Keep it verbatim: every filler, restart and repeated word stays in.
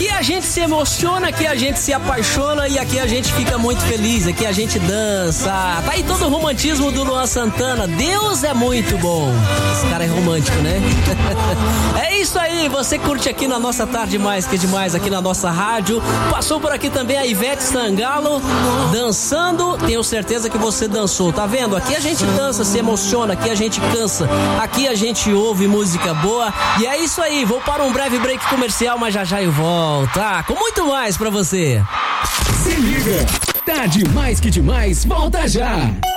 Aqui a gente se emociona, aqui a gente se apaixona e aqui a gente fica muito feliz, aqui a gente dança. Tá aí todo o romantismo do Luan Santana. Deus é muito bom. Esse cara é romântico, né? É isso aí, você curte aqui na nossa Tarde Mais Que Demais, aqui na nossa rádio. Passou por aqui também a Ivete Sangalo dançando. Tenho certeza que você dançou, tá vendo? Aqui a gente dança, se emociona, aqui a gente cansa, aqui a gente ouve música boa. E é isso aí, vou para um breve break comercial, mas já já eu volto, tá? Com muito mais pra você. Se liga, Tarde Mais Que Demais volta já.